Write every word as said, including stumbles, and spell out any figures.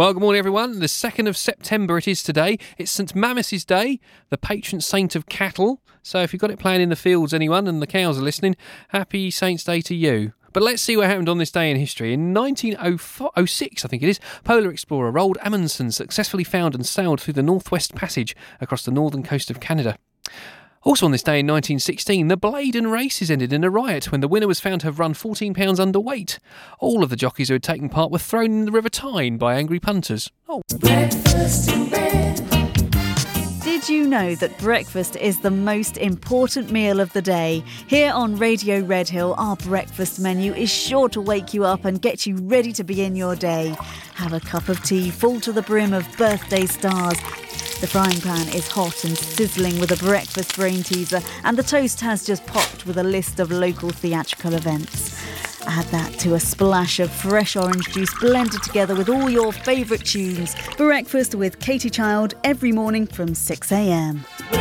Well, good morning, everyone. The second of September it is today. It's St Mammes's Day, the patron saint of cattle. So if you've got it playing in the fields, anyone, and the cows are listening, happy Saints' Day to you. But let's see what happened on this day in history. In nineteen oh six, I think it is, polar explorer Roald Amundsen successfully found and sailed through the Northwest Passage across the northern coast of Canada. Also on this day in nineteen sixteen, the Blaydon races ended in a riot when the winner was found to have run fourteen pounds underweight. All of the jockeys who had taken part were thrown in the River Tyne by angry punters. Oh. Breakfast in bed. Did you know that breakfast is the most important meal of the day? Here on Radio Redhill, our breakfast menu is sure to wake you up and get you ready to begin your day. Have a cup of tea full to the brim of birthday stars. The frying pan is hot and sizzling with a breakfast brain teaser, and the toast has just popped with a list of local theatrical events. Add that to a splash of fresh orange juice blended together with all your favourite tunes. Breakfast with Katie Child every morning from six a m.